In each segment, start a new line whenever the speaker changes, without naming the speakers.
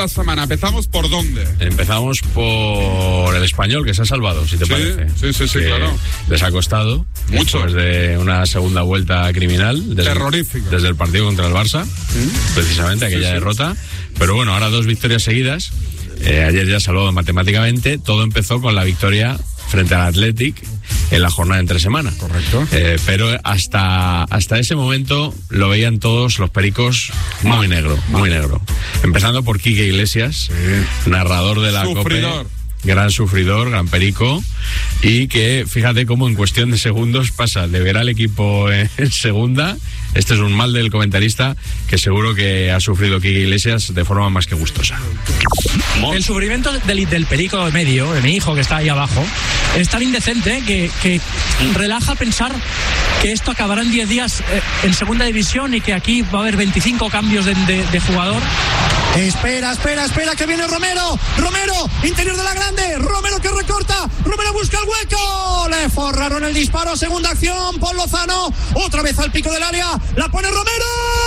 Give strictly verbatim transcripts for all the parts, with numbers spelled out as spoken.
La semana, ¿empezamos por dónde?
Empezamos por el Español, que se ha salvado, si te
sí,
parece.
Sí, sí, sí,
que
claro.
Les ha costado
mucho.
Después de una segunda vuelta criminal. Desde,
Terrorífica.
Desde el partido contra el Barça, ¿Mm? precisamente, aquella sí, sí. derrota. Pero bueno, ahora dos victorias seguidas. Eh, ayer ya salvado matemáticamente. Todo empezó con la victoria frente al Athletic en la jornada de entre semana.
Correcto.
Eh, pero hasta, hasta ese momento lo veían todos los pericos muy negro, muy negro. Empezando por Quique Iglesias, sí. narrador de la
Sufridor.
COPE. Gran sufridor, gran perico, y que fíjate cómo en cuestión de segundos pasa de ver al equipo en, en segunda. Este es un mal del comentarista que seguro que ha sufrido Quique Iglesias de forma más que gustosa.
El sufrimiento del, del perico medio, de mi hijo que está ahí abajo, es tan indecente que, que relaja pensar que esto acabará en diez días eh, en segunda división y que aquí va a haber veinticinco cambios de, de, de jugador.
Espera, espera, espera, que viene Romero. Romero, interior de la grande. Romero que recorta. Romero busca el hueco. Le forraron el disparo. Segunda acción. Paul Lozano. Otra vez al pico del área. La pone Romero.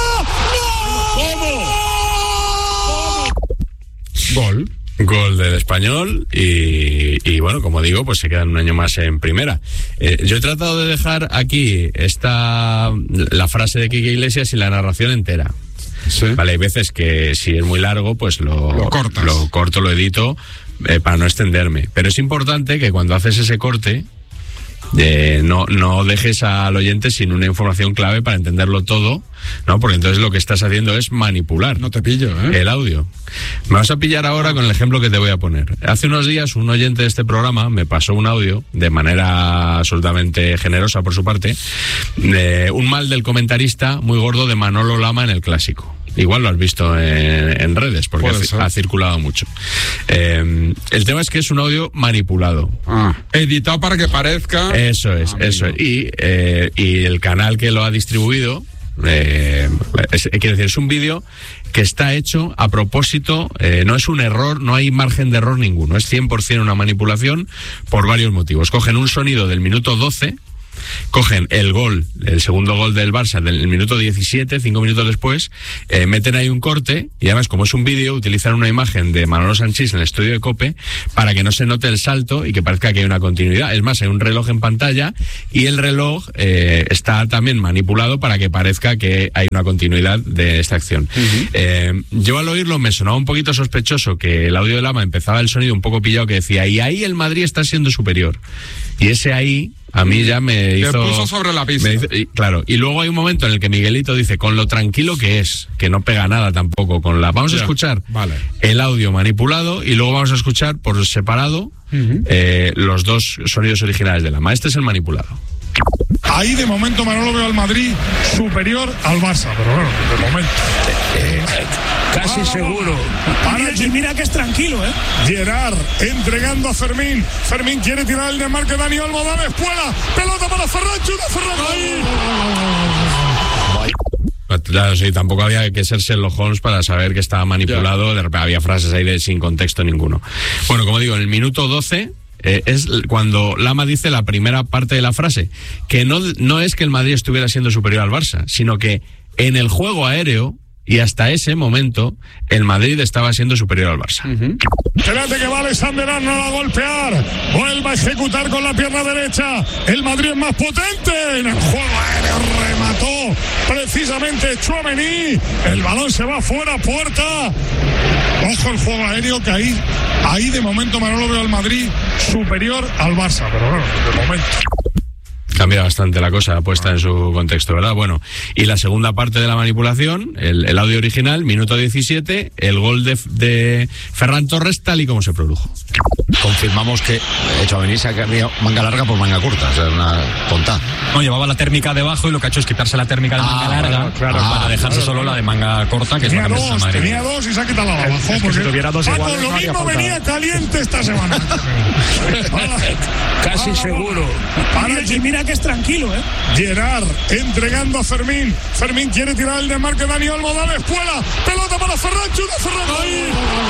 ¡No!
¿Cómo? Gol.
Gol del Español y, y bueno, como digo, pues se quedan un año más en primera. Eh, yo he tratado de dejar aquí esta la frase de Quique Iglesias y la narración entera.
Sí.
Vale, hay veces que si es muy largo, pues lo,
lo cortas.
Lo corto, lo edito eh, para no extenderme. Pero es importante que cuando haces ese corte eh, no, no dejes al oyente sin una información clave para entenderlo todo, ¿no? Porque entonces lo que estás haciendo es manipular.
No te pillo, ¿eh?
El audio. Me vas a pillar ahora con el ejemplo que te voy a poner. Hace unos días un oyente de este programa me pasó un audio de manera absolutamente generosa por su parte, de un mal del comentarista muy gordo de Manolo Lama en el Clásico. Igual lo has visto en, en redes, porque ha, ha circulado mucho. Eh, el tema es que es un audio manipulado.
Ah, editado para que parezca...
Eso es, ah, eso es. Y, eh, y el canal que lo ha distribuido, eh, es, quiero decir, es un vídeo que está hecho a propósito, eh, no es un error, no hay margen de error ninguno, es cien por ciento una manipulación por varios motivos. Cogen un sonido del minuto doce, cogen el gol, el segundo gol del Barça del minuto diecisiete, cinco minutos después, eh, meten ahí un corte y además como es un vídeo utilizan una imagen de Manolo Sanchís en el estudio de COPE para que no se note el salto y que parezca que hay una continuidad. Es más, hay un reloj en pantalla y el reloj eh, está también manipulado para que parezca que hay una continuidad de esta acción. Uh-huh. Eh, yo al oírlo me sonaba un poquito sospechoso que el audio de Lama empezaba el sonido un poco pillado que decía, y ahí el Madrid está siendo superior. Y ese ahí a mí ya me hizo...
Te puso sobre la pista.
Hizo, y, claro, y luego hay un momento en el que Miguelito dice, con lo tranquilo que es, que no pega nada tampoco con la... Vamos ya, a escuchar
vale.
el audio manipulado y luego vamos a escuchar por separado uh-huh. eh, los dos sonidos originales de Lama. Este es el manipulado.
Ahí de momento Manolo veo al Madrid superior al Barça, pero bueno, de momento.
Eh, eh, casi ah, seguro.
Para
mira, mira que es tranquilo, ¿eh?
Gerard entregando a Fermín. Fermín quiere tirar el desmarque, Dani Olmo, Dani Espuela. Pelota para Ferran, chuta Ferran. Ahí.
Claro, sí, tampoco había que ser Sherlock Holmes para saber que estaba manipulado. De repente había frases ahí de sin contexto ninguno. Bueno, como digo, en el minuto doce... Eh, es cuando Lama dice la primera parte de la frase, que no, no es que el Madrid estuviera siendo superior al Barça, sino que en el juego aéreo y hasta ese momento el Madrid estaba siendo superior al Barça.
Uh-huh. Espérate que va Alexander Arnold a golpear, vuelve a ejecutar con la pierna derecha, el Madrid es más potente, en el juego aéreo remató precisamente Tchouaméni, el balón se va fuera, puerta. Ojo el juego aéreo que ahí, ahí de momento Manolo veo al Madrid superior al Barça, pero bueno, de momento.
Cambia bastante la cosa puesta en su contexto, ¿verdad? Bueno, y la segunda parte de la manipulación, el, el audio original, minuto diecisiete, el gol de, de Ferran Torres tal y como se produjo.
Confirmamos que Tchouaméni se ha cambiado manga larga por manga corta, o sea, una tonta.
No, llevaba la térmica debajo y lo que ha hecho es quitarse la térmica de manga ah, larga claro, claro,
ah,
para dejarse
claro,
solo
claro.
la de manga corta, que
tenía
es la que
dos,
Madrid.
tenía dos y se ha quitado la de abajo.
Es que si tuviera dos
Paco,
iguales,
lo
no
mismo
haría
venía caliente esta semana.
Casi ah, seguro.
Para mira, mira que es tranquilo, ¿eh?
Gerard entregando a Fermín. Fermín quiere tirar el desmarque, Dani Olmo, Dani Espuela. Pelota para Ferran, chuta Ferran. Ahí.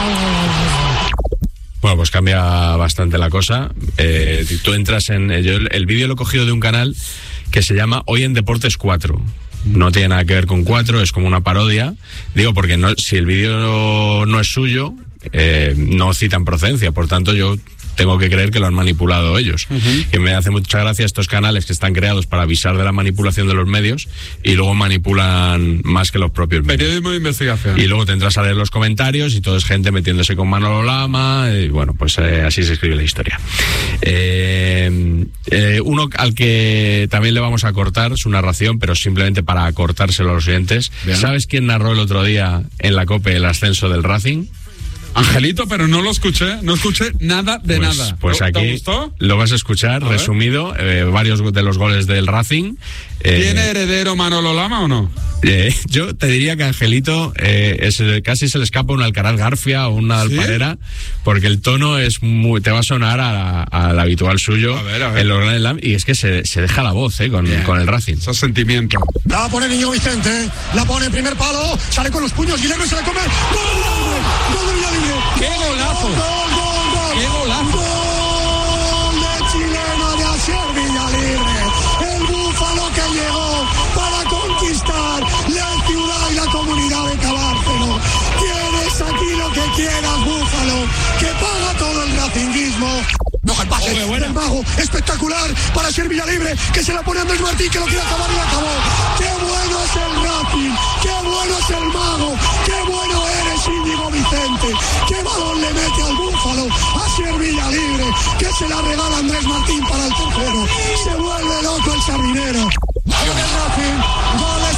Bueno, pues cambia bastante la cosa. Eh, tú entras en... Yo el, el vídeo lo he cogido de un canal que se llama Hoy en Deportes cuatro. no tiene nada que ver con Cuatro, es como una parodia. Digo, porque no, si el vídeo no es suyo, eh, no citan procedencia, por tanto yo tengo que creer que lo han manipulado ellos. Uh-huh. Que me hace mucha gracia estos canales que están creados para avisar de la manipulación de los medios y luego manipulan más que los propios medios.
Periodismo de investigación.
Y luego te entras a leer los comentarios y todo es gente metiéndose con Manolo Lama, y bueno, pues eh, así se escribe la historia. Eh, eh, uno al que también le vamos a cortar su narración, pero simplemente para acortárselo a los oyentes. Bien. ¿Sabes quién narró el otro día en la COPE el ascenso del Racing?
Angelito, pero no lo escuché, no escuché nada de
pues,
nada.
Pues
¿Te
aquí
gustó?
Lo vas a escuchar, a resumido, eh, varios de los goles del Racing. Eh,
¿Tiene heredero Manolo Lama o no?
Eh, yo te diría que Angelito eh, es, casi se le escapa un Alcaraz Garfia o una Alparera, ¿sí? Porque el tono es muy, te va a sonar al habitual suyo.
A ver, a ver.
En los Grand Slam, y es que se, se deja la voz eh, con, con el Racing.
Esos sentimientos.
La va a poner Niño Vicente, la pone en primer palo, sale con los puños, Guillermo se la come. ¡Gol! ¡Gol de Villalibre!
¡Qué golazo!
¡Gol, gol, gol!
¡Qué golazo!
¡Gol de chilena de Asier Villalibre! El búfalo que llegó para conquistar la ciudad y la comunidad de Cabárceno. Tienes aquí lo que quieras, búfalo, que paga todo el racinguismo. No, el pase, oh, el mago, espectacular para Asier Villalibre, que se la pone Andrés Martín, que lo quiere acabar y lo acabó. ¡Qué bueno es el Racing! ¡Qué bueno es el mago! ¡Qué bueno eres, Íñigo Vicente! ¡Qué balón le mete al búfalo! Asier Villalibre, que se la regala Andrés Martín para el tercero. Se vuelve loco el sardinero. ¡Gol del Racing! ¡Gol